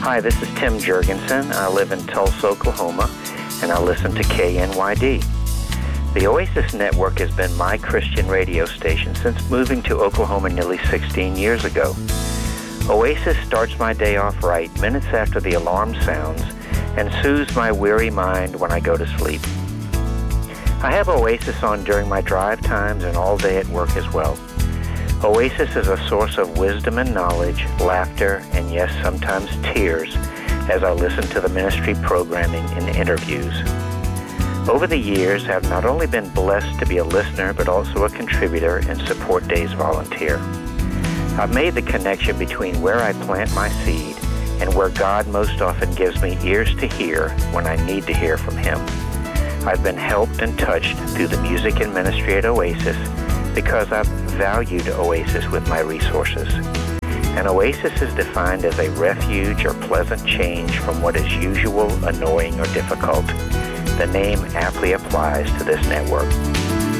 Hi, this is Tim Jurgensen. I live in Tulsa, Oklahoma, and I listen to KNYD. The Oasis Network has been my Christian radio station since moving to Oklahoma nearly 16 years ago. Oasis starts my day off right minutes after the alarm sounds and soothes my weary mind when I go to sleep. I have Oasis on during my drive times and all day at work as well. Oasis is a source of wisdom and knowledge, laughter, and yes, sometimes tears as I listen to the ministry programming and interviews. Over the years, I've not only been blessed to be a listener, but also a contributor and Support Days volunteer. I've made the connection between where I plant my seed and where God most often gives me ears to hear when I need to hear from Him. I've been helped and touched through the music and ministry at Oasis because I've valued Oasis with my resources. An oasis is defined as a refuge or pleasant change from what is usual, annoying, or difficult. The name aptly applies to this network.